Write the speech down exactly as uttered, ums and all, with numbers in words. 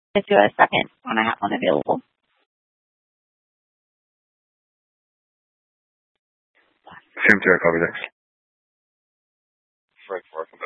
Just do a second when I have one available. Sam Terry, copy next. Frank Markham,